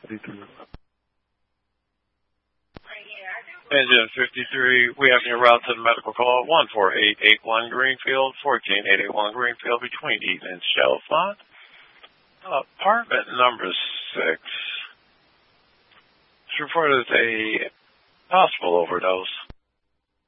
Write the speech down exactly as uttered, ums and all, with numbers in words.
Engine fifty-three, we have your route to the medical call one four eight eight one Greenfield, fourteen eight eight one Greenfield between Eden and Chalfont. Apartment number six. It's reported as a possible overdose.